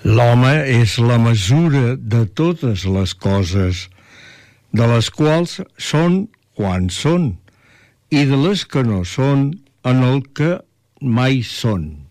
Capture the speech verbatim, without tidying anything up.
L'home és la mesura de totes les coses, de les quals són quan són, i de les que no són en el que mai són.